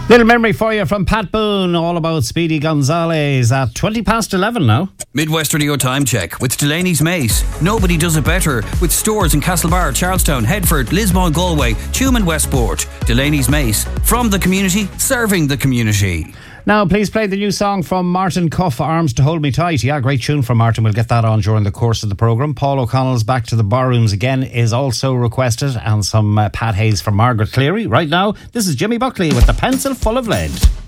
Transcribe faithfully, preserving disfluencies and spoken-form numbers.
Little memory for you from Pat Boone, all about Speedy Gonzalez at twenty past eleven now. Midwest Radio Time Check with Delaney's Mace. Nobody does it better with stores in Castlebar, Charlestown, Headford, Lismore, Galway, Tuam and Westport. Delaney's Mace, from the community, serving the community. Now, please play the new song from Martin Cuff, Arms to Hold Me Tight. Yeah, great tune from Martin. We'll get that on during the course of the programme. Paul O'Connell's Back to the Barrooms again is also requested, and some uh, Pat Hayes from Margaret Cleary. Right now, this is Jimmy Buckley with The Pencil Full of Lead.